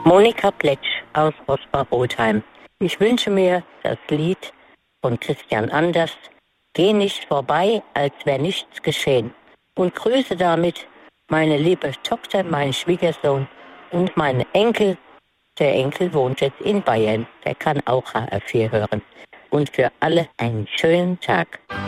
Monika Pletsch aus Rosbach-Otheim. Ich wünsche mir das Lied von Christian Anders, Geh nicht vorbei, als wäre nichts geschehen. Und grüße damit meine liebe Tochter, meinen Schwiegersohn und meinen Enkel. Der Enkel wohnt jetzt in Bayern. Der kann auch HR4 hören. Und für alle einen schönen Tag.